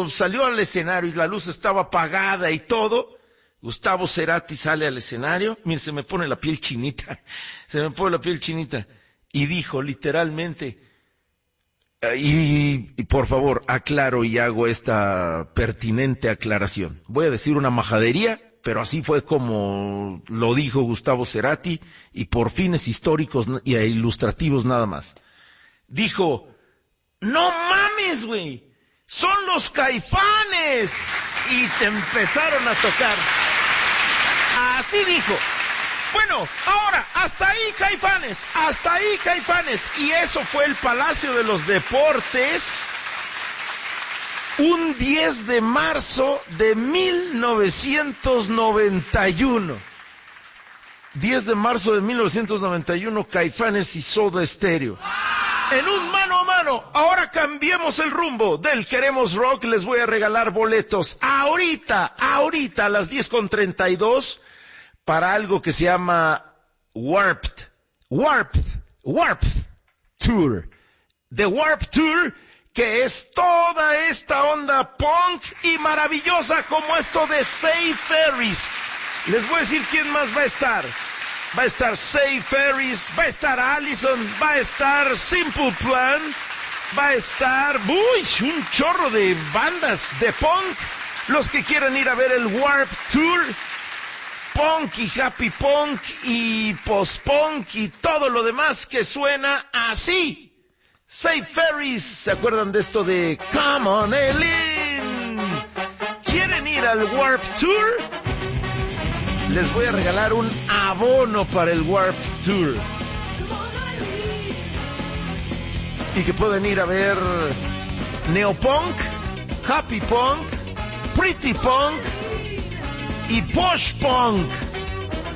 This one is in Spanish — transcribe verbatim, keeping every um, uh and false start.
cuando salió al escenario y la luz estaba apagada y todo, Gustavo Cerati sale al escenario, mire, se me pone la piel chinita, se me pone la piel chinita, y dijo literalmente, y, y por favor, aclaro y hago esta pertinente aclaración. Voy a decir una majadería, pero así fue como lo dijo Gustavo Cerati, y por fines históricos y ilustrativos nada más. Dijo, no mames, güey, son los Caifanes. Y te empezaron a tocar. Así dijo. Bueno, ahora, hasta ahí Caifanes, hasta ahí Caifanes. Y eso fue el Palacio de los Deportes, un diez de marzo de mil novecientos noventa y uno. diez de marzo de mil novecientos noventa y uno, Caifanes y Soda Stereo. En un mano a mano. Ahora cambiemos el rumbo del Queremos Rock. Les voy a regalar boletos ahorita, ahorita a las diez con treinta y dos para algo que se llama Warped, Warped, Warped Tour. The Warped Tour, que es toda esta onda punk y maravillosa como esto de Say Ferris. Les voy a decir quién más va a estar. Va a estar Say Ferris, va a estar Allison, va a estar Simple Plan, va a estar, uy, un chorro de bandas de punk. Los que quieran ir a ver el Warp Tour, punk y happy punk y post-punk y todo lo demás que suena así. Say Ferris, ¿se acuerdan de esto de Come on Eileen? ¿Quieren ir al Warp Tour? Les voy a regalar un abono para el Warp Tour. Y que pueden ir a ver Neopunk, Happy Punk, Pretty Punk y Posh Punk.